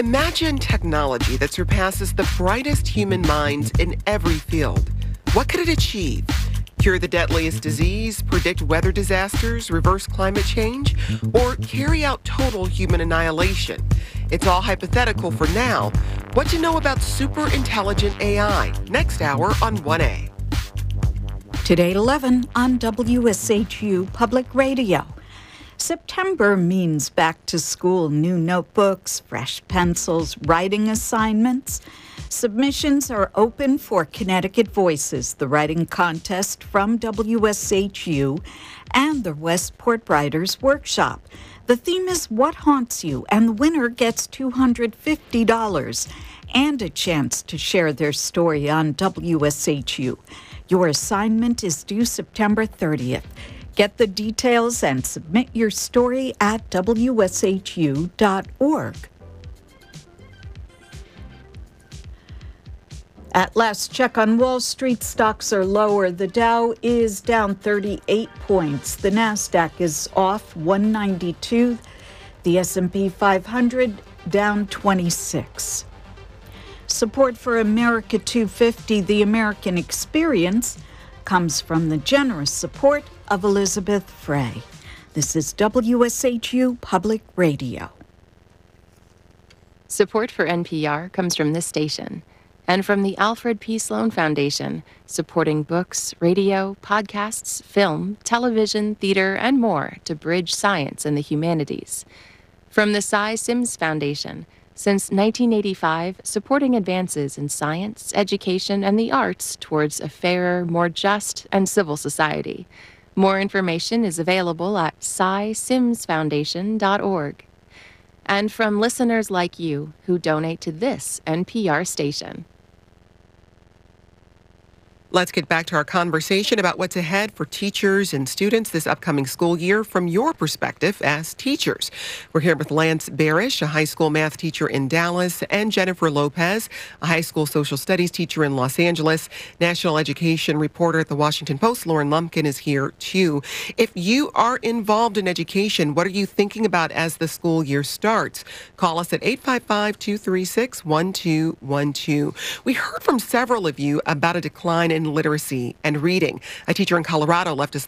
Imagine technology that surpasses the brightest human minds in every field. What could it achieve? Cure the deadliest disease, predict weather disasters, reverse climate change, or carry out total human annihilation? It's all hypothetical for now. What to know about super intelligent AI? Next hour on 1A. Today at 11 on WSHU Public Radio. September means back to school, new notebooks, fresh pencils, writing assignments. Submissions are open for Connecticut Voices, the writing contest from WSHU, and the Westport Writers Workshop. The theme is What Haunts You, and the winner gets $250 and a chance to share their story on WSHU. Your assignment is due September 30th. Get the details and submit your story at wshu.org. At last check on Wall Street, stocks are lower. The Dow is down 38 points. The Nasdaq is off 192. The S&P 500 down 26. Support for America 250, the American Experience, comes from the generous support of Elizabeth Frey. This is WSHU Public Radio. Support for NPR comes from this station and from the Alfred P. Sloan Foundation, supporting books, radio, podcasts, film, television, theater, and more to bridge science and the humanities. From the Cy Sims Foundation, since 1985, supporting advances in science, education, and the arts towards a fairer, more just, and civil society. More information is available at cysimsfoundation.org. And from listeners like you who donate to this NPR station. Let's get back to our conversation about what's ahead for teachers and students this upcoming school year from your perspective as teachers. We're here with Lance Barish, a high school math teacher in Dallas, and Jennifer Lopez, a high school social studies teacher in Los Angeles. National education reporter at the Washington Post, Lauren Lumpkin, is here too. If you are involved in education, what are you thinking about as the school year starts? Call us at 855-236-1212. We heard from several of you about a decline in literacy and reading. A teacher in Colorado left us